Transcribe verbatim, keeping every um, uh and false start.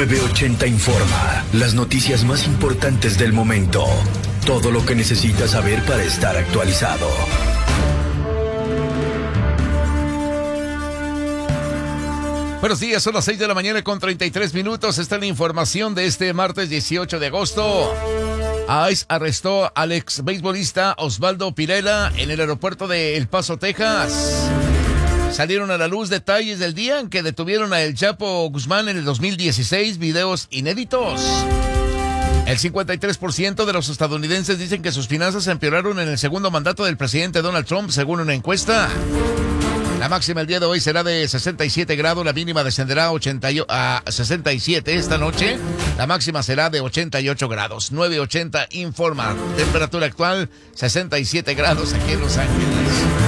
nueve ochenta Informa. Las noticias más importantes del momento. Todo lo que necesitas saber para estar actualizado. Buenos días, son las seis de la mañana con treinta y tres minutos. Esta es la información de este martes dieciocho de agosto. ICE arrestó al ex beisbolista Osvaldo Pirela en el aeropuerto de El Paso, Texas. Salieron a la luz detalles del día en que detuvieron a El Chapo Guzmán en el dos mil dieciséis, videos inéditos. El cincuenta y tres por ciento de los estadounidenses dicen que sus finanzas empeoraron en el segundo mandato del presidente Donald Trump, según una encuesta. La máxima el día de hoy será de sesenta y siete grados, la mínima descenderá a, ochenta a sesenta y siete esta noche. La máxima será de ochenta y ocho grados. nueve ochenta Informa. Temperatura actual sesenta y siete grados aquí en Los Ángeles.